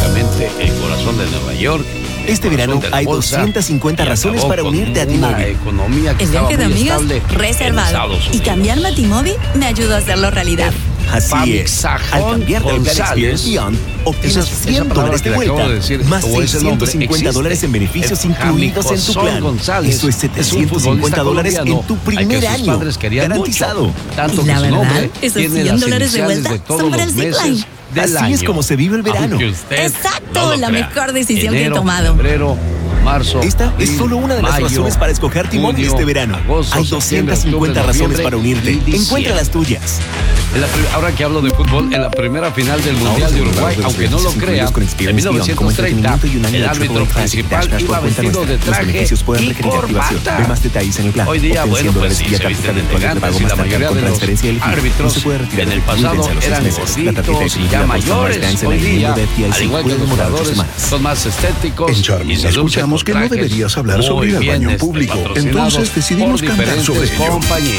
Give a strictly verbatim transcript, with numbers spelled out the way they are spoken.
prácticamente el corazón de Nueva York. Este verano hay doscientas cincuenta razones para unirte a T-Mobile. El viaje de amigos reservado. Y cambiarme a T-Mobile me ayudó a hacerlo realidad. Así es. Al cambiarte al plan Experience Beyond, obtienes cien dólares de vuelta, más seiscientos cincuenta dólares en beneficios incluidos en tu plan. Eso es setecientos cincuenta dólares en tu primer año. Garantizado. Y la verdad, esos cien dólares de vuelta son para el zipline. Así es como se vive el verano. Exacto, la mejor decisión que he tomado. Febrero, marzo, Esta abril, es solo una de las mayo, razones para escoger T-Mobile este verano. Agosto, Hay septiembre, doscientas cincuenta octubre, razones para noviembre unirte. y diciembre. Encuentra las tuyas. En la pri- ahora que hablo de fútbol, en la primera final del Mundial de Uruguay, aunque no lo crea, en mil novecientos treinta, el árbitro principal iba vestido de traje y corbata. Ve más detalles en el plan. Hoy día, Obtén bueno, cien pues dólares sí, vía se tarjeta visten virtual de elegantes pago y la Mastercard mayoría con de los transferencia elegible. No árbitros se puede retirar en el efectivo pasado en los seis eran meses. La tarjeta gorditos y definitiva ya por Summer mayores. Dance en Hoy el día, de F D I C al igual que puede los demorar ocho jugadores, semanas. son más estéticos. En Charmin y se lucen escuchamos con que no trajes deberías hablar muy sobre ir al bien, baño en este, público. patrocinados Entonces decidimos por cantar sobre diferentes ello. compañías.